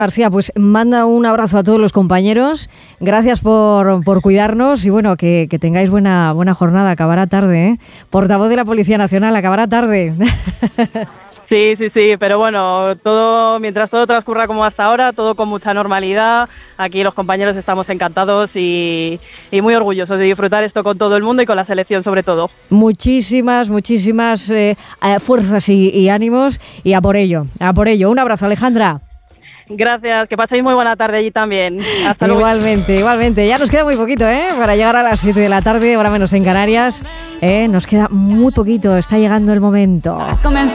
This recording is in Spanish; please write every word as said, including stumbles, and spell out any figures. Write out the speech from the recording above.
García, pues manda un abrazo a todos los compañeros. Gracias por, por cuidarnos y bueno, que, que tengáis buena, buena jornada. Acabará tarde, ¿eh? Portavoz de la Policía Nacional, acabará tarde. Sí, sí, sí, pero bueno, todo mientras todo transcurra como hasta ahora, todo con mucha normalidad. Aquí los compañeros estamos encantados y, y muy orgullosos de disfrutar esto con todo el mundo y con la selección sobre todo. Muchísimas, muchísimas eh, fuerzas y, y ánimos y a por ello, a por ello. Un abrazo, Alejandra. Gracias, que paséis muy buena tarde allí también. Hasta luego. Igualmente, igualmente. Ya nos queda muy poquito, ¿eh? Para llegar a las siete de la tarde, ahora menos en Canarias. ¿eh? Nos queda muy poquito, está llegando el momento.